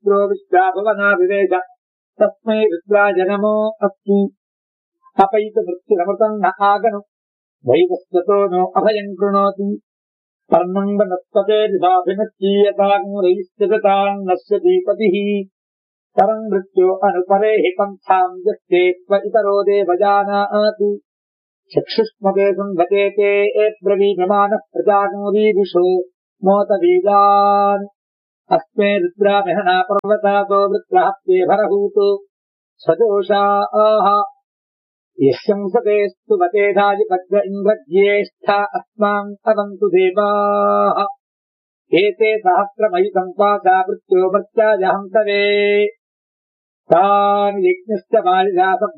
रुद्रो विश्वाभवनाभिवेश तस्मै रुद्राय नमो अस्तु अपैत मृत्युरमृतम् न आगनु वैवस्वतो नो अभयम् कृणोति पर्णम् वनस्पते दिशाभिनश्चीयताग्मुरैश्चितान्नस्य दीपतिः परम् मृत्यो अनुपरेहि पन्थाम् यस्ते त्व इतरो देवजानातु चक्षुष्मते संधते ते ब्रवीम्यमानः प्रजानोदीदिशो मोतवीदान् अस्मे रुद्रामहना पर्वतातो वृत्रहस्ते भरहूतो सजोषाः यशंसते स्तुवतेधाजिपद्य इन्द्रज्येष्ठा अस्मान् अवन्तु देवाः एते सहस्रमयुतम् पासा मृत्यो मर्त्याय हन्तवे तान् यज्ञश्च मालिदासम्